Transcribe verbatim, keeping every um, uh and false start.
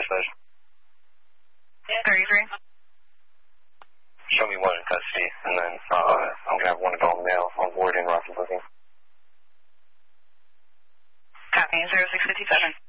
dispatch. thirty-three. Show me one in custody, and then uh, I'm going to have one adult male on board in Rocky Booking. Copy, zero six fifty-seven.